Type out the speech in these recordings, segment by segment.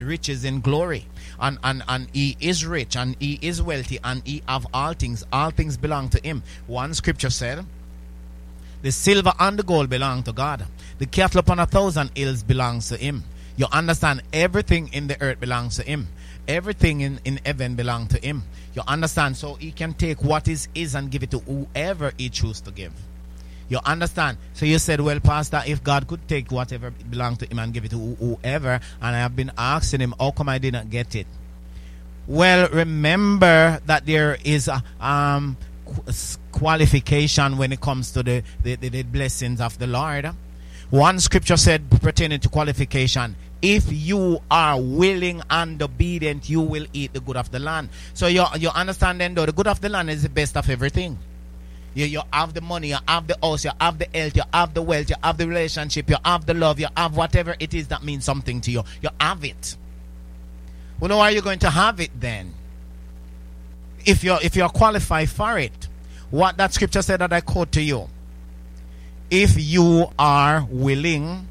riches in glory. And he is rich, and he is wealthy, and he have all things. All things belong to him. One scripture said, the silver and the gold belong to God. The cattle upon 1,000 hills belongs to him. You understand? Everything in the earth belongs to him. Everything in heaven belongs to him. You understand? So he can take what is his and give it to whoever he chooses to give. You understand? So you said, well, Pastor, if God could take whatever belongs to him and give it to whoever, and I have been asking him, how come I didn't get it? Well, remember that there is a qualification when it comes to the blessings of the Lord. One scripture said pertaining to qualification, if you are willing and obedient, you will eat the good of the land. So you understand then, though, the good of the land is the best of everything. You have the money, you have the house, you have the health, you have the wealth, you have the relationship, you have the love, you have whatever it is that means something to you. You have it. Well, how are you going to have it then? If you're qualified for it. What that scripture said that I quote to you. If you are willing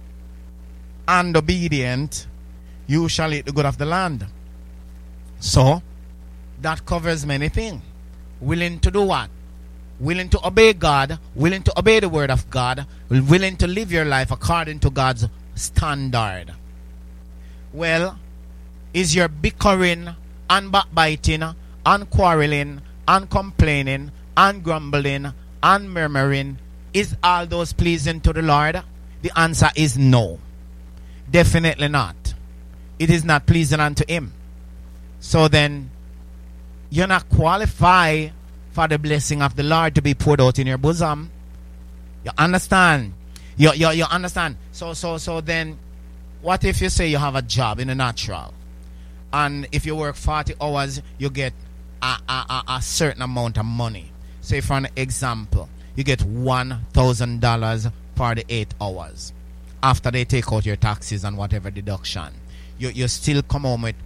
and obedient, you shall eat the good of the land. So, that covers many things. Willing to do what? Willing to obey God, willing to obey the word of God, willing to live your life according to God's standard. Well, is your bickering and backbiting and quarreling and complaining and grumbling and murmuring, is all those pleasing to the Lord? The answer is no. Definitely not. It is not pleasing unto him. So then, you're not qualified for the blessing of the Lord to be poured out in your bosom. You understand? You understand? So then, what if you say you have a job in the natural, and if you work 40 hours, you get a certain amount of money? Say for an example, you get $1,000 for the 8 hours. After they take out your taxes and whatever deduction, you still come home with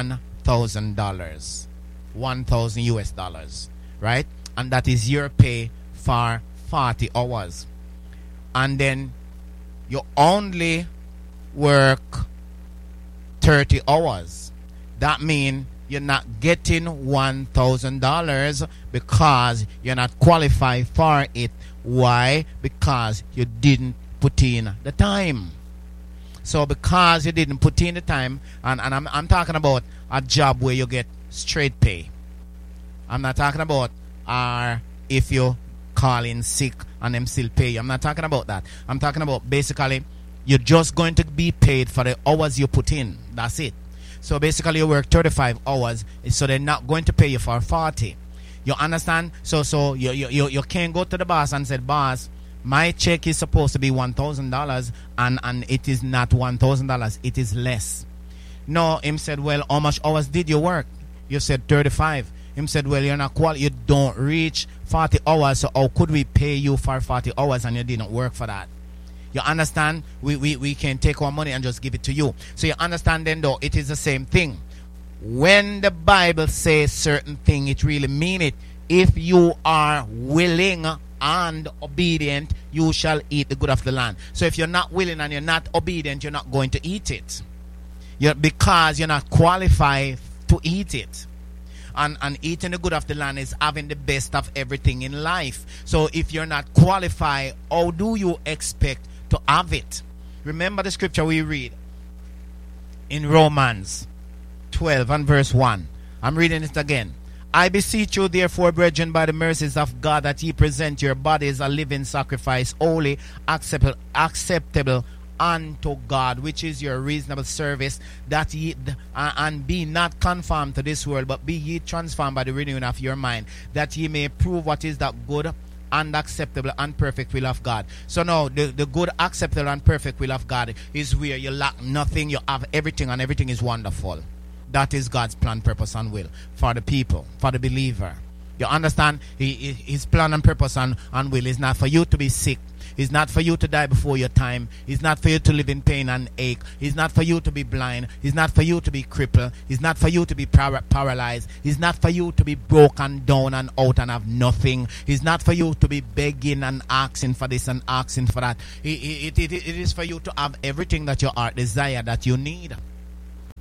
$1,000, 1,000 US dollars. Right? And that is your pay for 40 hours. And then you only work 30 hours. That means you're not getting $1,000 because you're not qualified for it. Why? Because you didn't put in the time. So because you didn't put in the time, and I'm talking about a job where you get straight pay. I'm not talking about if you call in sick and them still pay you. I'm not talking about that. I'm talking about basically you're just going to be paid for the hours you put in. That's it. So basically you work 35 hours, so they're not going to pay you for 40. You understand? So you can't go to the boss and say, boss, my check is supposed to be $1,000 and it is not $1,000. It is less. No, him said, well, how much hours did you work? You said 35. Him said, well, you're not you don't reach 40 hours, so how could we pay you for 40 hours and you didn't work for that? You understand? We can take our money and just give it to you. So you understand then, though, it is the same thing. When the Bible says certain thing, it really mean it. If you are willing and obedient, you shall eat the good of the land. So if you're not willing and you're not obedient, you're not going to eat it. Because you're not qualified to eat it. And eating the good of the land is having the best of everything in life. So if you're not qualified, how do you expect to have it? Remember the scripture we read in Romans 12 and verse 1. I'm reading it again. I beseech you, therefore, brethren, by the mercies of God, that ye present your bodies a living sacrifice, holy, acceptable unto God, which is your reasonable service, that ye and be not conformed to this world, but be ye transformed by the renewing of your mind, that ye may prove what is that good and acceptable and perfect will of God. So now the good, acceptable and perfect will of God is where you lack nothing, you have everything, and everything is wonderful. That is God's plan, purpose and will for the people, for the believer. You understand? His plan and purpose and will is not for you to be sick. It's not for you to die before your time. It's not for you to live in pain and ache. It's not for you to be blind. It's not for you to be crippled. It's not for you to be paralyzed. It's not for you to be broken down and out and have nothing. It's not for you to be begging and asking for this and asking for that. It is for you to have everything that your heart desire, that you need.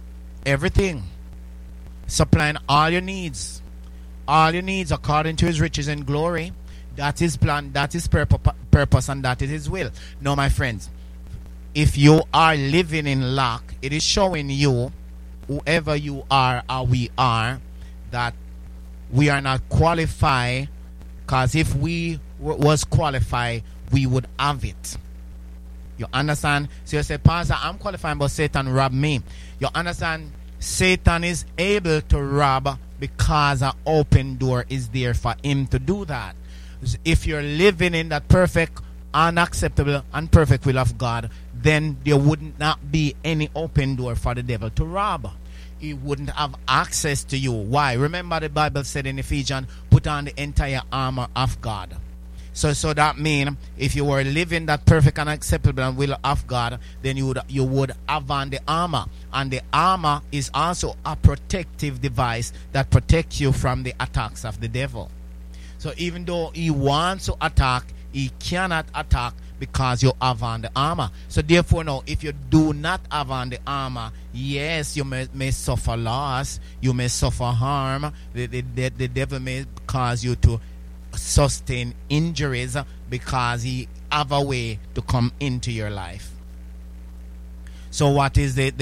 everything, supplying all your needs. All your needs according to his riches and glory. That is plan, that is purpose, and that is his will. No, my friends, if you are living in lack, it is showing you, whoever you are or we are, that we are not qualified, because if we was qualified, we would have it. You understand? So you say, Pastor, I'm qualified, but Satan robbed me. You understand? Satan is able to rob because an open door is there for him to do that. If you're living in that perfect, unacceptable, and perfect will of God, then there would not be any open door for the devil to rob. He wouldn't have access to you. Why? Remember the Bible said in Ephesians, put on the entire armor of God. So that means if you were living that perfect and acceptable and will of God, then you would have on the armor. And the armor is also a protective device that protects you from the attacks of the devil. So even though he wants to attack, he cannot attack because you have on the armor. So therefore now, if you do not have on the armor, yes, you may suffer loss, you may suffer harm. The devil may cause you to sustain injuries because he have a way to come into your life. So what is the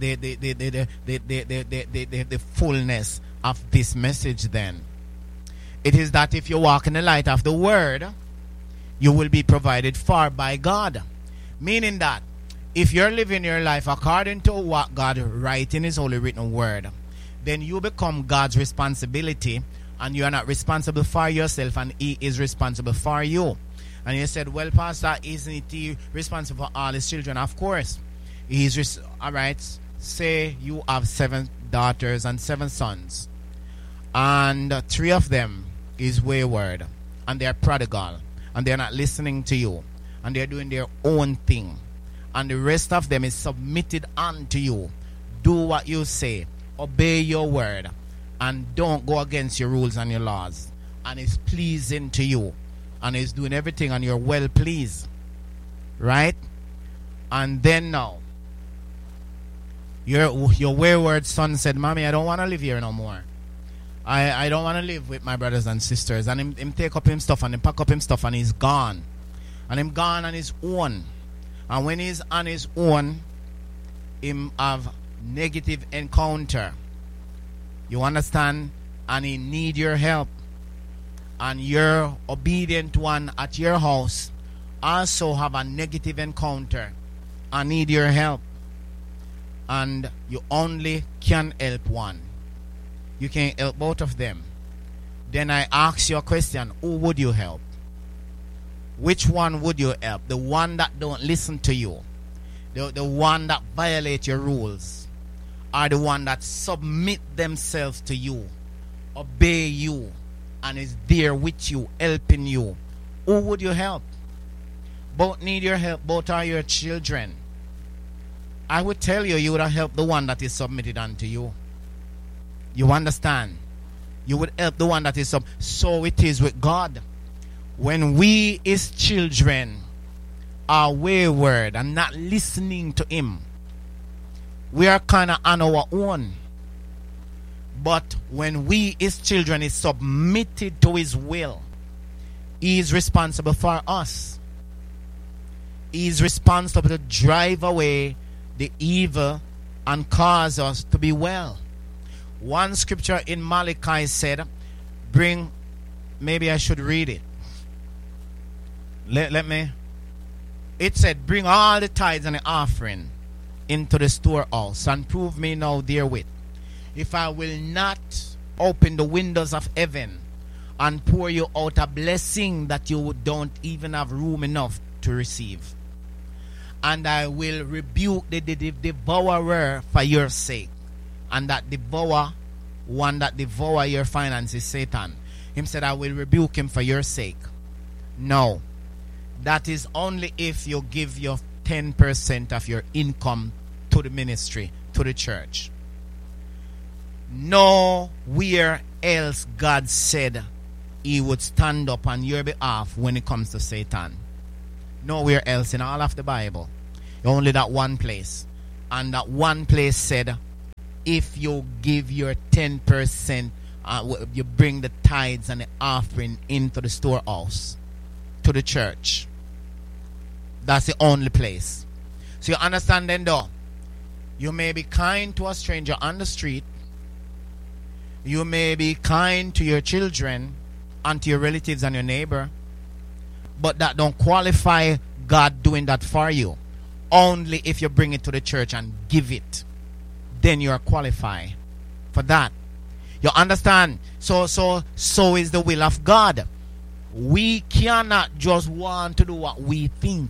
fullness of this message then? It is that if you walk in the light of the word, you will be provided for by God. Meaning that if you're living your life according to what God writes in his holy written word, then you become God's responsibility, and you are not responsible for yourself, and he is responsible for you. And you said, well, Pastor, isn't he responsible for all his children? Of course. He's all right. Say you have 7 daughters and 7 sons, and 3 of them is wayward, and they're prodigal, and they're not listening to you, and they're doing their own thing, and the rest of them is submitted unto you. Do what you say, obey your word, and don't go against your rules and your laws, and it's pleasing to you, and it's doing everything, and you're well pleased, right? And then now your wayward son said, Mommy, I don't want to live here no more. I don't want to live with my brothers and sisters. And him take up him stuff and him pack up him stuff and he's gone. And him gone on his own. And when he's on his own, him have negative encounter. You understand? And he need your help. And your obedient one at your house also have a negative encounter. I need your help. And you only can help one. You can't help both of them. Then I ask you a question. Who would you help? Which one would you help? The one that don't listen to you? The one that violate your rules? Or the one that submit themselves to you? Obey you? And is there with you, helping you? Who would you help? Both need your help. Both are your children. I would tell you, you would have helped the one that is submitted unto you. You understand? You would help the one that is so it is with God. When we, his children, are wayward and not listening to him, we are kind of on our own. But when we, his children, is submitted to his will, he is responsible for us. He is responsible to drive away the evil and cause us to be well. One scripture in Malachi said, maybe I should read it. Let me. It said, bring all the tithes and the offering into the storehouse, and prove me now therewith, if I will not open the windows of heaven and pour you out a blessing that you don't even have room enough to receive. And I will rebuke the devourer for your sake. And that one that devour your finances, Satan. Him said, I will rebuke him for your sake. No. That is only if you give your 10% of your income to the ministry, to the church. Nowhere else God said he would stand up on your behalf when it comes to Satan. Nowhere else in all of the Bible. Only that one place. And that one place said, if you give your 10%, you bring the tithes and the offering into the storehouse, to the church. That's the only place. So you understand then though, you may be kind to a stranger on the street. You may be kind to your children and to your relatives and your neighbor. But that don't qualify God doing that for you. Only if you bring it to the church and give it, then you are qualified for that. You understand? So is the will of God. We cannot just want to do what we think.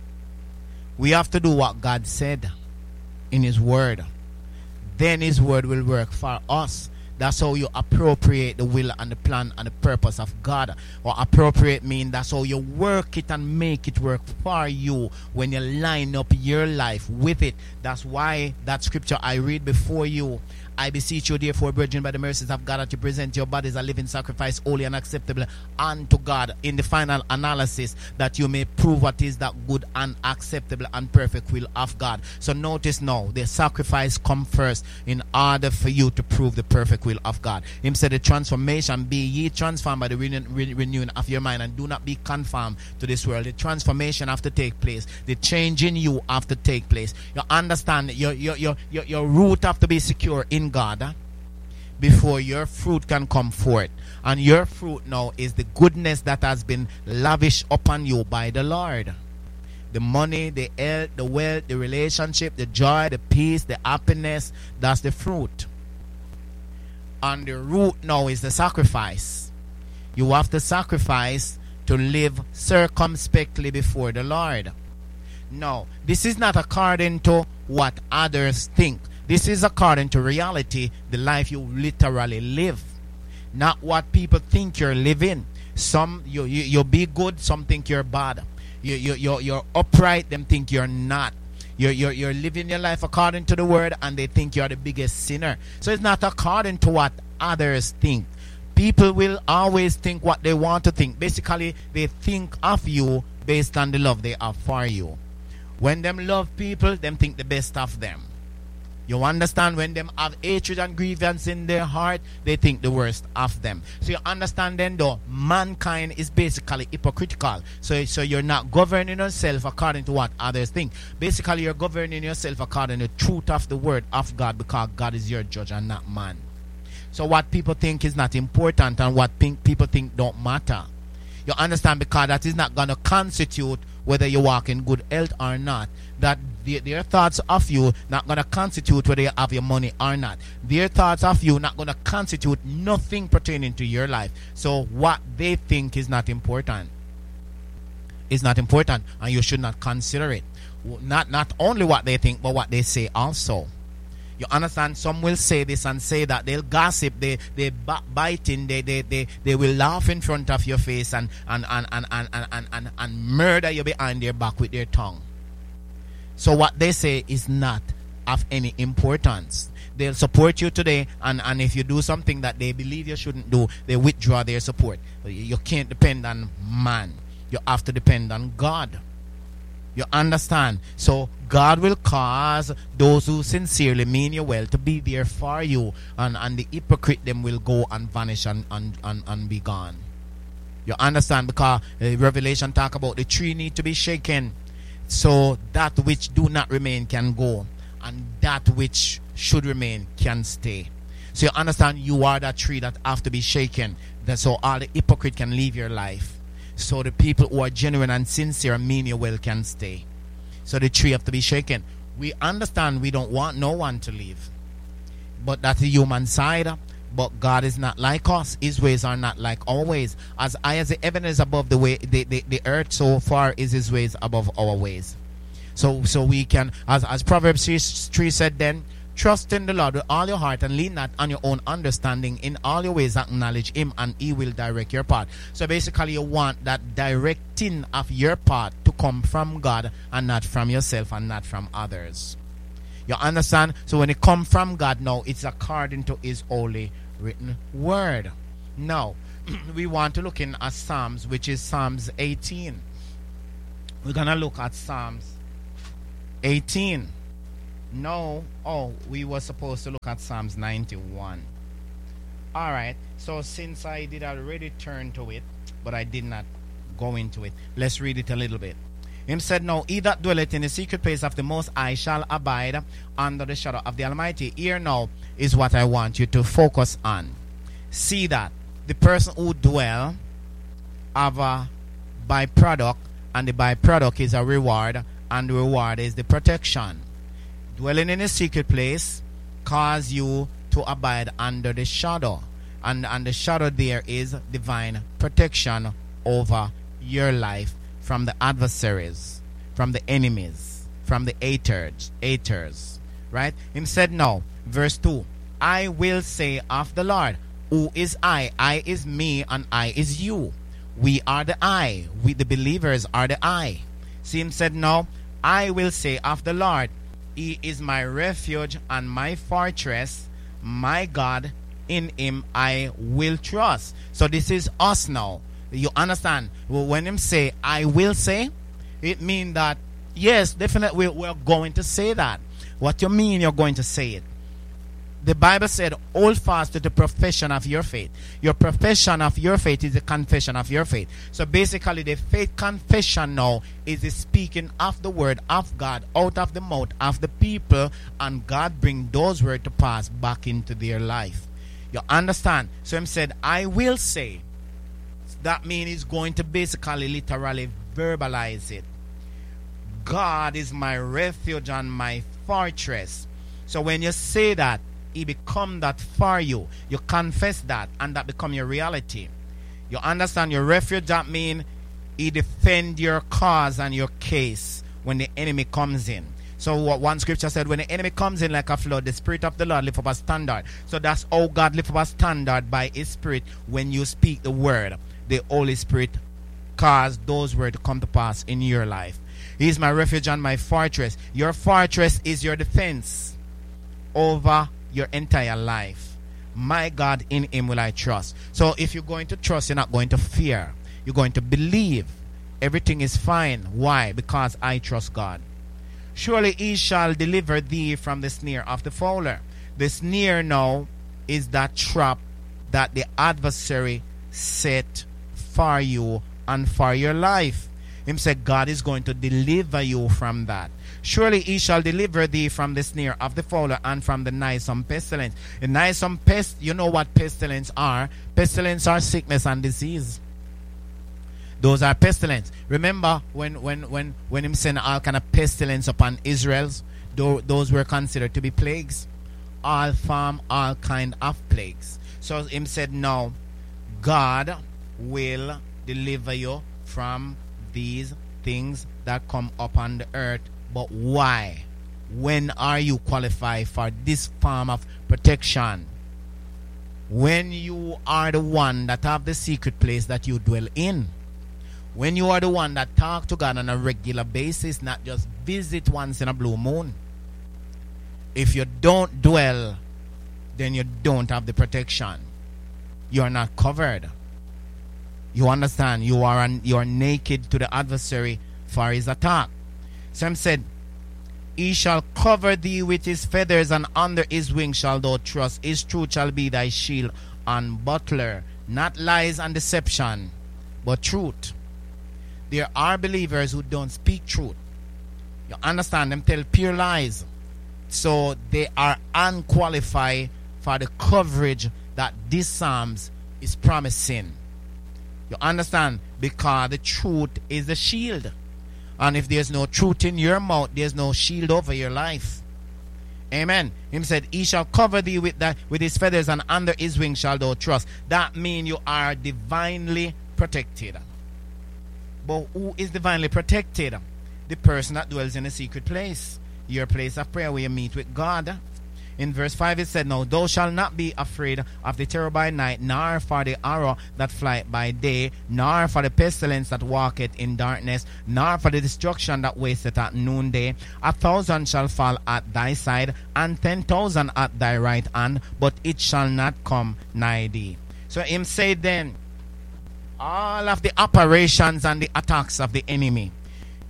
We have to do what God said in His Word. Then His Word will work for us. That's how you appropriate the will and the plan and the purpose of God. Or appropriate mean that's how you work it and make it work for you when you line up your life with it. That's why that scripture I read before you. I beseech you, therefore, brethren, by the mercies of God, that you present your bodies a living sacrifice, holy and acceptable unto God, in the final analysis, that you may prove what is that good and acceptable and perfect will of God. So notice now, the sacrifice come first in order for you to prove the perfect will of God. Him said, the transformation, be ye transformed by the renewing of your mind, and do not be conformed to this world. The transformation have to take place. The change in you have to take place. You understand, your root have to be secure in God before your fruit can come forth. And your fruit now is the goodness that has been lavished upon you by the Lord. The money, the health, the wealth, the relationship, the joy, the peace, the happiness, that's the fruit. And the root now is the sacrifice. You have to sacrifice to live circumspectly before the Lord. No, this is not according to what others think. This is according to reality, the life you literally live. Not what people think you're living. Some you be good, some think you're bad. You're upright, them think you're not. You're living your life according to the word, and they think you're the biggest sinner. So it's not according to what others think. People will always think what they want to think. Basically, they think of you based on the love they have for you. When them love people, them think the best of them. You understand? When them have hatred and grievance in their heart, they think the worst of them. So you understand then though, mankind is basically hypocritical. So you're not governing yourself according to what others think. Basically, you're governing yourself according to the truth of the word of God, because God is your judge and not man. So what people think is not important, and what people think don't matter. You understand? Because that is not going to constitute whether you walk in good health or not. That their thoughts of you not going to constitute whether you have your money or not. Their thoughts of you not going to constitute nothing pertaining to your life. So what they think is not important. It's not important, and you should not consider it. Not only what they think, but what they say also. You understand? Some will say this and say that. They'll gossip, they backbiting, they will laugh in front of your face and murder you behind their back with their tongue. So what they say is not of any importance. They'll support you today, and if you do something that they believe you shouldn't do, they withdraw their support. You can't depend on man. You have to depend on God. You understand? So God will cause those who sincerely mean you well to be there for you, and the hypocrite them will go and vanish and be gone. You understand? Because Revelation talk about the tree need to be shaken, so that which do not remain can go, and that which should remain can stay. So you understand? You are that tree that have to be shaken, that so all the hypocrite can leave your life. So the people who are genuine and sincere and mean you well can stay. So the tree have to be shaken. We understand we don't want no one to leave. But that's the human side. But God is not like us. His ways are not like our ways. As high as the heaven is above the earth, so far is his ways above our ways. So we can, as Proverbs 3 said then, trust in the Lord with all your heart and lean not on your own understanding. In all your ways acknowledge him, and he will direct your path. So basically you want that directing of your path to come from God and not from yourself and not from others. You understand? So when it comes from God now, it's according to his holy written word. Now, we want to look in at Psalms, which is Psalms 18. We're going to look at Psalms 18. No. Oh, we were supposed to look at Psalms 91. All right. So since I did already turn to it, but I did not go into it, let's read it a little bit. Him said, "Now he that dwelleth in the secret place of the Most High shall abide under the shadow of the Almighty." Here now is what I want you to focus on. See that the person who dwell have a byproduct, and the byproduct is a reward, and the reward is the protection. Dwelling in a secret place cause you to abide under the shadow, and the shadow there is divine protection over your life from the adversaries, from the enemies, from the haters, right? Him said now, verse 2, "I will say of the Lord, who is I? I is me, and I is you. We are the I. We the believers are the I." See, him said now, "I will say of the Lord, he is my refuge and my fortress, my God, in him I will trust." So this is us now. You understand? Well, when him say, "I will say," it means that, yes, definitely we're going to say that. What you mean you're going to say it? The Bible said, "Hold fast to the profession of your faith." Your profession of your faith is the confession of your faith. So basically the faith confession now is the speaking of the word of God out of the mouth of the people, and God bring those words to pass back into their life. You understand? So him said, "I will say." That means he's going to basically literally verbalize it. God is my refuge and my fortress. So when you say that, he become that for you. You confess that, and that become your reality. You understand? Your refuge, that means he defend your cause and your case when the enemy comes in. So what one scripture said, when the enemy comes in like a flood, the Spirit of the Lord lift up a standard. So that's how God lift up a standard, by his Spirit. When you speak the word, the Holy Spirit cause those words to come to pass in your life. He is my refuge and my fortress. Your fortress is your defense over your entire life. My God, in him will I trust. So if you're going to trust, you're not going to fear. You're going to believe. Everything is fine. Why? Because I trust God. "Surely he shall deliver thee from the snare of the fowler." The snare now is that trap that the adversary set for you and for your life. Him said God is going to deliver you from that. "Surely he shall deliver thee from the snare of the fowler and from the noisome pestilence." The noisome pest, you know what pestilence are. Pestilence are sickness and disease. Those are pestilence. Remember when him sent all kind of pestilence upon Israel's, those were considered to be plagues. All form, all kind of plagues. So him said, "No, God will deliver you from these things that come upon the earth." But why? When are you qualified for this form of protection? When you are the one that have the secret place that you dwell in. When you are the one that talk to God on a regular basis, not just visit once in a blue moon. If you don't dwell, then you don't have the protection. You are not covered. You understand? You are naked to the adversary for his attack. Some said, "He shall cover thee with his feathers, and under his wings shalt thou trust. His truth shall be thy shield and buckler." Not lies and deception, but truth. There are believers who don't speak truth. You understand? Them tell pure lies. So they are unqualified for the coverage that this Psalms is promising. You understand? Because the truth is the shield. And if there's no truth in your mouth, there's no shield over your life. Amen. Him said, "He shall cover thee with his feathers, and under his wings shall thou trust." That means you are divinely protected. But who is divinely protected? The person that dwells in a secret place. Your place of prayer where you meet with God. In verse 5 it said, "Now thou shalt not be afraid of the terror by night, nor for the arrow that flieth by day, nor for the pestilence that walketh in darkness, nor for the destruction that wasteth at noonday. 1,000 shall fall at thy side, and 10,000 at thy right hand, but it shall not come nigh thee." So him said then, all of the operations and the attacks of the enemy,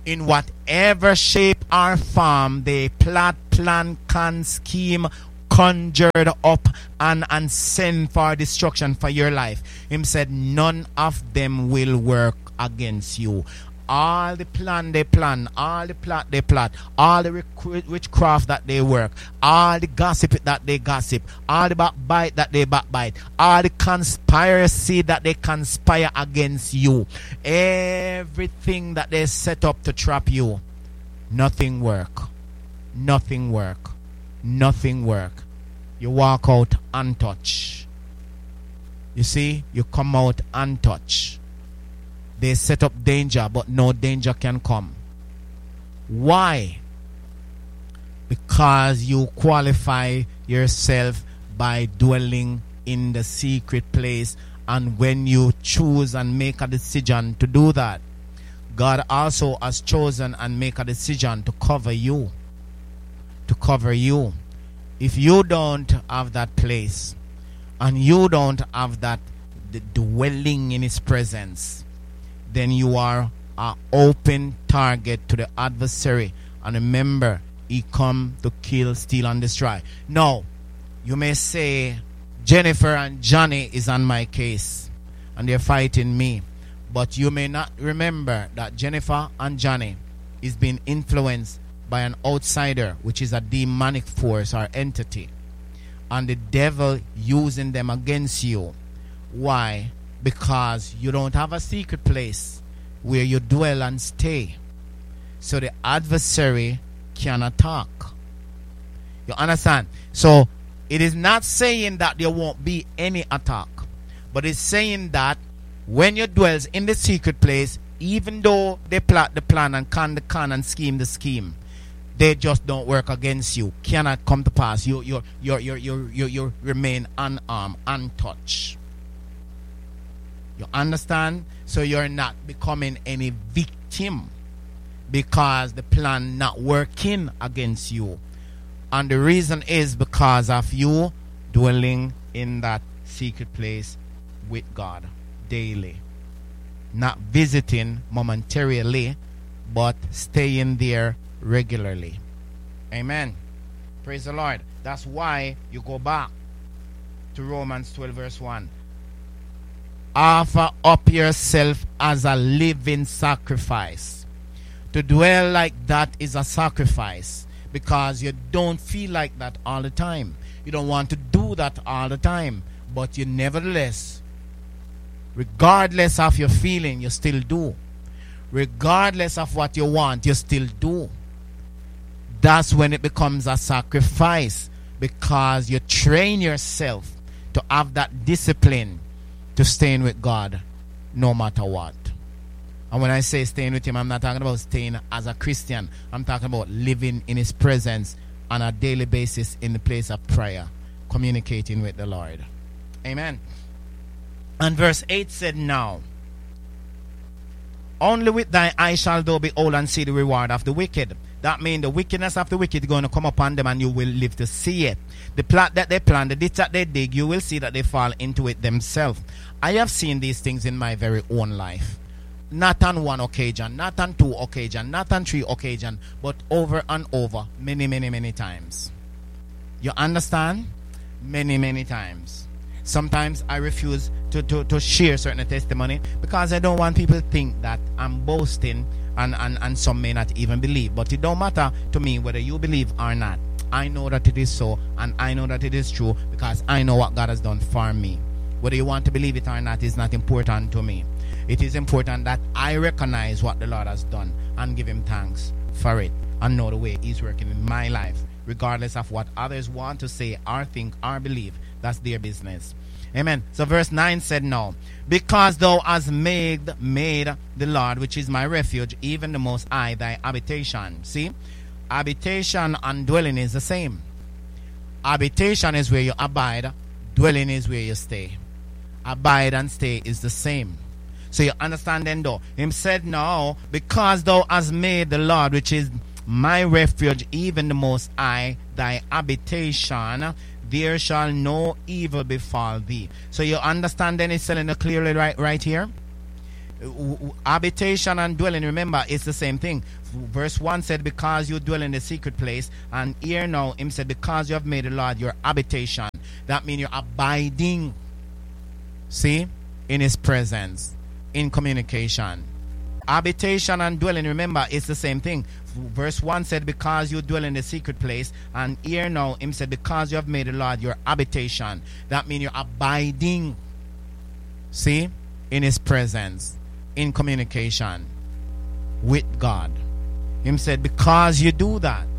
in whatever shape or form they plot, plan, can, scheme, conjured up and send for destruction for your life. Him said none of them will work against you. All the plan they plan, all the plot they plot, all the witchcraft that they work, all the gossip that they gossip, all the backbite that they backbite, all the conspiracy that they conspire against you, everything that they set up to trap you, nothing work. Nothing work. Nothing work. You walk out untouched. You see, you come out untouched. They set up danger, but no danger can come. Why? Because you qualify yourself by dwelling in the secret place. And when you choose and make a decision to do that, God also has chosen and make a decision to cover you. To cover you. If you don't have that place, and you don't have that dwelling in His presence, then you are an open target to the adversary. And remember, he come to kill, steal, and destroy. Now, you may say, Jennifer and Johnny is on my case, and they're fighting me. But you may not remember that Jennifer and Johnny is being influenced by an outsider, which is a demonic force or entity. And the devil using them against you. Why? Because you don't have a secret place where you dwell and stay. So the adversary can attack. You understand? So it is not saying that there won't be any attack, but it's saying that when you dwell in the secret place, even though they plot the plan and con the con and scheme the scheme, they just don't work against you. Cannot come to pass. You remain unarmed, untouched. You understand? So you're not becoming any victim because the plan not working against you. And the reason is because of you dwelling in that secret place with God daily. Not visiting momentarily, but staying there regularly. Amen. Praise the Lord. That's why you go back to Romans 12 verse 1. Offer up yourself as a living sacrifice. To dwell like that is a sacrifice, because you don't feel like that all the time. You don't want to do that all the time, but you nevertheless, regardless of your feeling, you still do. Regardless of what you want, you still do. That's when it becomes a sacrifice, because you train yourself to have that discipline to staying with God no matter what. And when I say staying with Him, I'm not talking about staying as a Christian. I'm talking about living in His presence on a daily basis in the place of prayer, communicating with the Lord. Amen. And verse 8 said, now, only with thy eyes shall thou behold and see the reward of the wicked. That means the wickedness of the wicked is going to come upon them, and you will live to see it. The plot that they plan, the ditch that they dig, you will see that they fall into it themselves. I have seen these things in my very own life. Not on one occasion, not on two occasions, not on three occasions, but over and over, many, many, many times. You understand? Many, many times. Sometimes I refuse to share certain testimony because I don't want people to think that I'm boasting, and some may not even believe. But it don't matter to me whether you believe or not. I know that it is so, and I know that it is true, because I know what God has done for me. Whether you want to believe it or not is not important to me. It is important that I recognize what the Lord has done and give Him thanks for it, and know the way He's working in my life, regardless of what others want to say or think or believe. That's their business. Amen. So verse 9 said, no, because thou hast made the Lord, which is my refuge, even the Most High, thy habitation. See, habitation and dwelling is the same. Habitation is where you abide. Dwelling is where you stay. Abide and stay is the same. So you understand then though. Him said, no, because thou hast made the Lord, which is my refuge, even the Most High, thy habitation, there shall no evil befall thee. So you understand then it's telling you clearly right here. Habitation and dwelling, remember, it's the same thing. Verse 1 said, because you dwell in the secret place. And here now, him said, because you have made the Lord your habitation. That means you're abiding, see, in his presence, in communication. Habitation and dwelling, remember, it's the same thing. Verse 1 said, because you dwell in the secret place. And here now, him said, because you have made the Lord your habitation. That means you're abiding, see, in his presence, in communication with God. Him said, because you do that,